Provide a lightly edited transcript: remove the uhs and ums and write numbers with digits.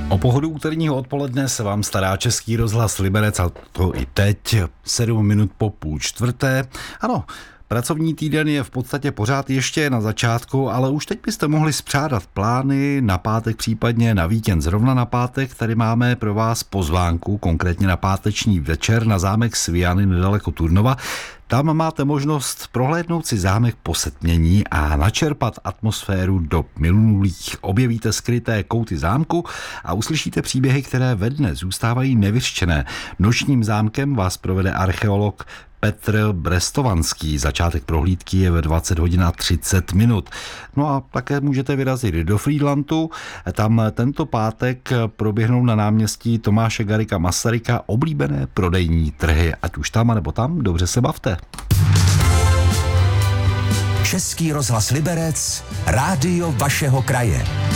O pohodu úterního odpoledne se vám stará Český rozhlas Liberec, a to i teď, 7 minut po 3:30. Ano, pracovní týden je v podstatě pořád ještě na začátku, ale už teď byste mohli spřádat plány na pátek, případně na víkend. Zrovna na pátek tady máme pro vás pozvánku, konkrétně na páteční večer na zámek Sviany nedaleko Turnova. Tam máte možnost prohlédnout si zámek po setmění a načerpat atmosféru dob minulých. Objevíte skryté kouty zámku a uslyšíte příběhy, které ve dne zůstávají nevyřčené. Nočním zámkem vás provede archeolog Petr Brestovanský. Začátek prohlídky je ve 20 hodin a 30 minut. No a také můžete vyrazit do Frýdlantu. Tam tento pátek proběhnou na náměstí Tomáše Garrigua Masaryka oblíbené prodejní trhy. Ať už tam, nebo tam, dobře se bavte. Český rozhlas Liberec, rádio vašeho kraje.